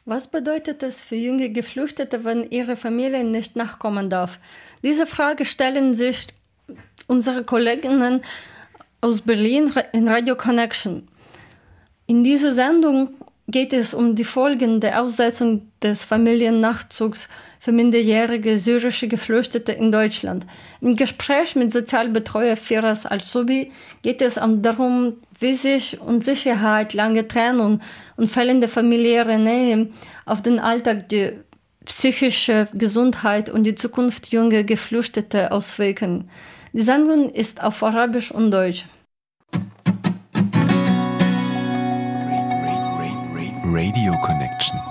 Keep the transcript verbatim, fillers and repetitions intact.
Was bedeutet es für junge Geflüchtete, wenn ihre Familie nicht nachkommen darf? Diese Frage stellen sich unsere Kolleginnen aus Berlin in Radio Connection. In dieser Sendung geht es um die Folgen der Aussetzung des Familiennachzugs für minderjährige syrische Geflüchtete in Deutschland. Im Gespräch mit Sozialbetreuer Firas Al-Subi geht es um darum, wie sich Unsicherheit, lange Trennung und fehlende familiäre Nähe auf den Alltag, die psychische Gesundheit und die Zukunft junger Geflüchtete auswirken. Die Sendung ist auf Arabisch und Deutsch. Radio Connection.